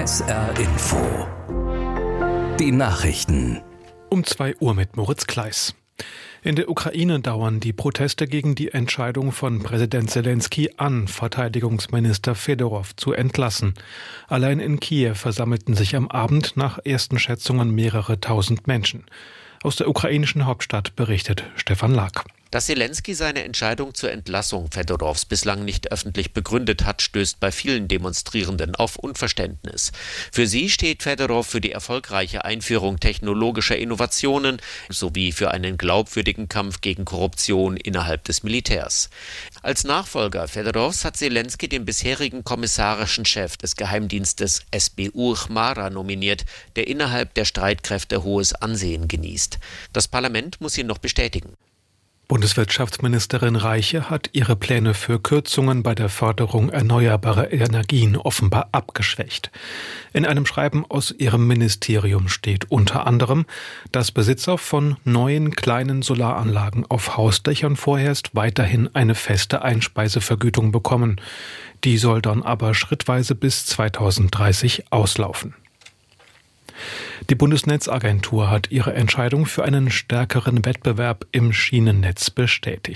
SR Info. Die Nachrichten. Um 2 Uhr mit Moritz Kleiss. In der Ukraine dauern die Proteste gegen die Entscheidung von Präsident Selenskyj an, Verteidigungsminister Fedorow zu entlassen. Allein in Kiew versammelten sich am Abend nach ersten Schätzungen mehrere tausend Menschen. Aus der ukrainischen Hauptstadt berichtet Stefan Lag. Dass Selenskyj seine Entscheidung zur Entlassung Fedorows bislang nicht öffentlich begründet hat, stößt bei vielen Demonstrierenden auf Unverständnis. Für sie steht Fedorow für die erfolgreiche Einführung technologischer Innovationen sowie für einen glaubwürdigen Kampf gegen Korruption innerhalb des Militärs. Als Nachfolger Fedorows hat Selenskyj den bisherigen kommissarischen Chef des Geheimdienstes SBU Chmara nominiert, der innerhalb der Streitkräfte hohes Ansehen genießt. Das Parlament muss ihn noch bestätigen. Bundeswirtschaftsministerin Reiche hat ihre Pläne für Kürzungen bei der Förderung erneuerbarer Energien offenbar abgeschwächt. In einem Schreiben aus ihrem Ministerium steht unter anderem, dass Besitzer von neuen kleinen Solaranlagen auf Hausdächern vorerst weiterhin eine feste Einspeisevergütung bekommen. Die soll dann aber schrittweise bis 2030 auslaufen. Die Bundesnetzagentur hat ihre Entscheidung für einen stärkeren Wettbewerb im Schienennetz bestätigt.